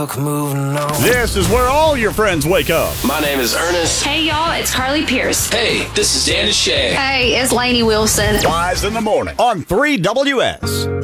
Moving on. This is where all your friends wake up. My name is Ernest. Hey, y'all, it's Carly Pierce. Hey, this is Dan Shay. Hey, it's Lainey Wilson. Wise in the morning on 3WS.